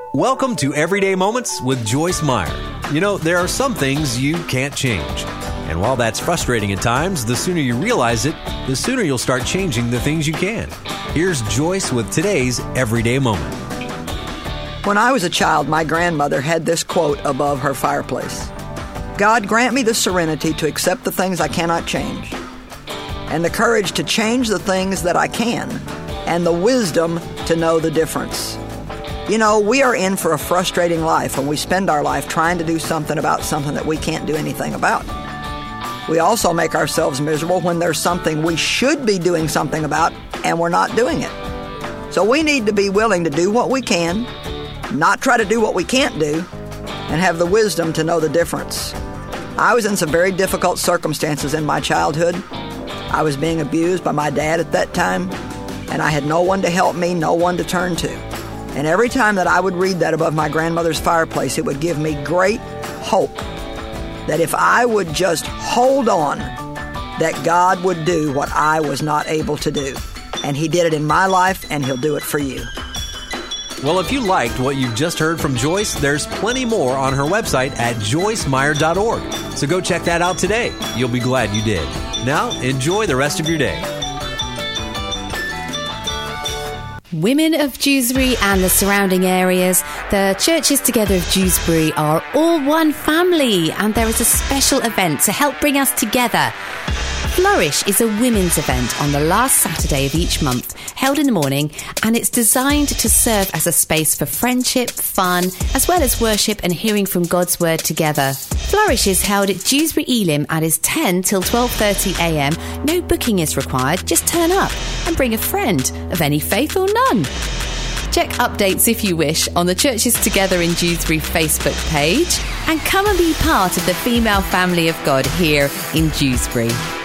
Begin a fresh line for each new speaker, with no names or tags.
Welcome to Everyday Moments with Joyce Meyer. You know, there are some things you can't change. And while that's frustrating at times, the sooner you realize it, the sooner you'll start changing the things you can. Here's Joyce with today's Everyday Moment.
When I was a child, my grandmother had this quote above her fireplace. God, grant me the serenity to accept the things I cannot change, and the courage to change the things that I can, and the wisdom to know the difference. You know, we are in for a frustrating life when we spend our life trying to do something about something that we can't do anything about. We also make ourselves miserable when there's something we should be doing something about and we're not doing it. So we need to be willing to do what we can, not try to do what we can't do, and have the wisdom to know the difference. I was in some very difficult circumstances in my childhood. I was being abused by my dad at that time, and I had no one to help me, no one to turn to. And every time that I would read that above my grandmother's fireplace, it would give me great hope that if I would just hold on, that God would do what I was not able to do. And He did it in my life, and He'll do it for you.
Well, if you liked what you've just heard from Joyce, there's plenty more on her website at joycemeyer.org. So go check that out today. You'll be glad you did. Now, enjoy the rest of your day.
Women of Dewsbury and the surrounding areas, the Churches Together of Dewsbury are all one family, and there is a special event to help bring us together. Flourish is a women's event on the last Saturday of each month, held in the morning, and it's designed to serve as a space for friendship, fun, as well as worship and hearing from God's Word together. Flourish is held at Dewsbury Elim and is 10 till 12:30am. No booking is required, just turn up and bring a friend of any faith or none. Check updates if you wish on the Churches Together in Dewsbury Facebook page, and come and be part of the female family of God here in Dewsbury.